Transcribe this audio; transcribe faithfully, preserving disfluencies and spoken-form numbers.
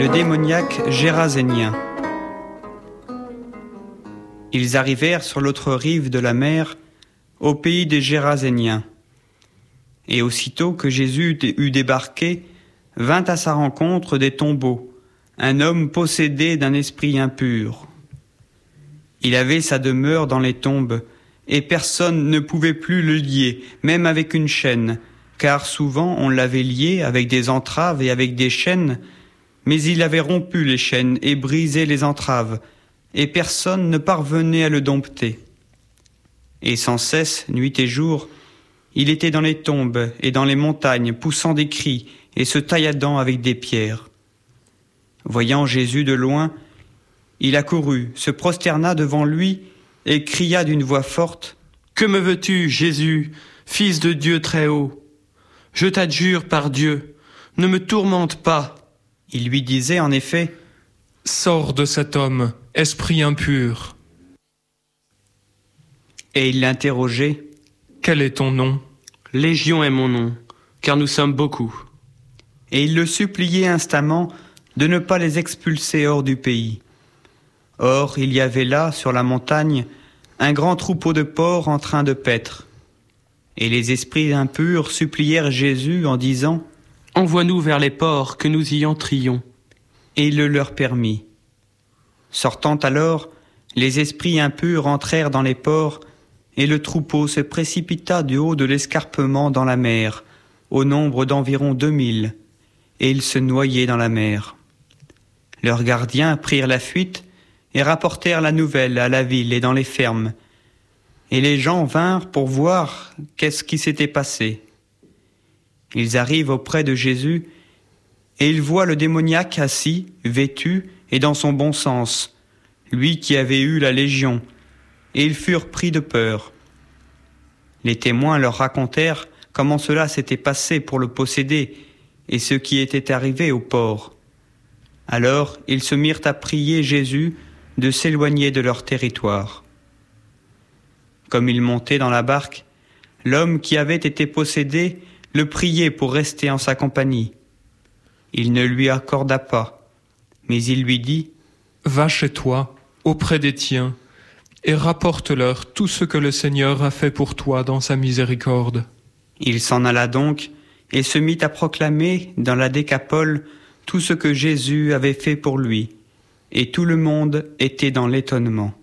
le démoniaque gérasénien. Ils arrivèrent sur l'autre rive de la mer, au pays des Géraséniens. Et aussitôt que Jésus eut débarqué, vint à sa rencontre des tombeaux, un homme possédé d'un esprit impur. Il avait sa demeure dans les tombes, et personne ne pouvait plus le lier, même avec une chaîne, car souvent on l'avait lié avec des entraves et avec des chaînes, mais il avait rompu les chaînes et brisé les entraves, et personne ne parvenait à le dompter. Et sans cesse, nuit et jour, il était dans les tombes et dans les montagnes, poussant des cris et se tailladant avec des pierres. Voyant Jésus de loin, il accourut, se prosterna devant lui et cria d'une voix forte : « Que me veux-tu, Jésus, Fils de Dieu très haut ? Je t'adjure par Dieu, ne me tourmente pas. » Il lui disait en effet : « Sors de cet homme, esprit impur. » Et il l'interrogeait : « Quel est ton nom ? » ?»« Légion est mon nom, car nous sommes beaucoup. » Et il le suppliait instamment de ne pas les expulser hors du pays. Or, il y avait là, sur la montagne, un grand troupeau de porcs en train de paître. Et les esprits impurs supplièrent Jésus en disant : « Envoie-nous vers les porcs, que nous y entrions. » Et il le leur permit. Sortant alors, les esprits impurs entrèrent dans les porcs, et le troupeau se précipita du haut de l'escarpement dans la mer, au nombre d'environ deux mille, et ils se noyaient dans la mer. Leurs gardiens prirent la fuite et rapportèrent la nouvelle à la ville et dans les fermes, et les gens vinrent pour voir qu'est-ce qui s'était passé. Ils arrivent auprès de Jésus, et ils voient le démoniaque assis, vêtu et dans son bon sens, lui qui avait eu la légion, et ils furent pris de peur. Les témoins leur racontèrent comment cela s'était passé pour le posséder et ce qui était arrivé au porc. Alors ils se mirent à prier Jésus de s'éloigner de leur territoire. Comme il montait dans la barque, l'homme qui avait été possédé le priait pour rester en sa compagnie. Il ne lui accorda pas, mais il lui dit : « Va chez toi, auprès des tiens, et rapporte-leur tout ce que le Seigneur a fait pour toi dans sa miséricorde. » Il s'en alla donc et se mit à proclamer dans la Décapole tout ce que Jésus avait fait pour lui, et tout le monde était dans l'étonnement.